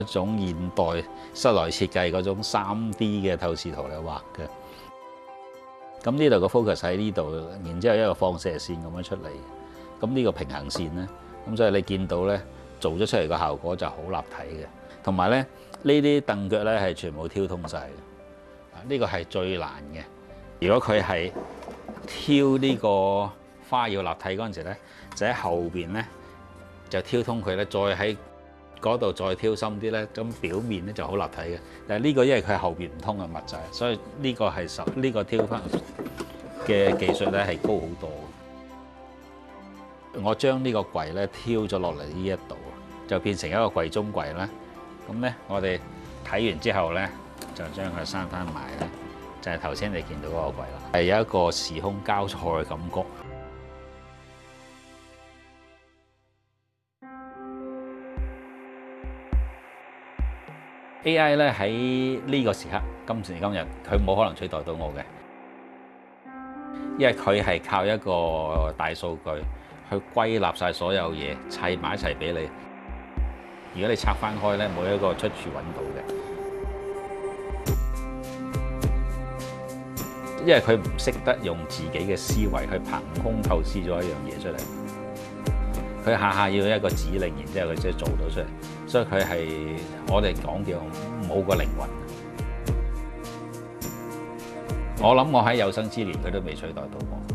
一種現代室內設計嗰種3D 嘅透視圖嚟畫嘅。咁呢度個 focus 喺呢度，然之後一個放射線咁樣出嚟。咁呢個平衡線咧，咁所以你見到咧做咗出嚟個效果就好立體嘅。同埋咧呢啲凳腳咧係全部挑通晒嘅。呢個係最難嘅。如果佢係挑呢個花要立體嗰陣時咧，就喺後邊咧就挑通佢咧，再喺嗰度再挑深啲咧，咁表面咧就好立體嘅。但係呢個因為佢後邊唔通嘅物質，所以呢個係呢個挑翻嘅技術咧係高好多。我將呢個櫃咧挑咗落嚟呢一度，就變成一個櫃中櫃啦。咁咧我哋睇完之後咧，就將佢閂翻埋咧，就係頭先你見到嗰個櫃啦，係有一個時空交錯嘅感覺。AI 咧喺呢個時刻，今時今日，佢冇可能取代到我嘅，因為佢係靠一個大數據去歸納晒所有嘢，砌埋一齊俾你。如果你拆翻開咧，冇一個出處揾到嘅，因為佢唔識得用自己嘅思維去憑空構思咗一樣嘢出嚟。佢下下要一個指令，然之後佢先做到出嚟，所以佢係我哋講叫冇個靈魂。我諗我喺有生之年佢都未取代到我。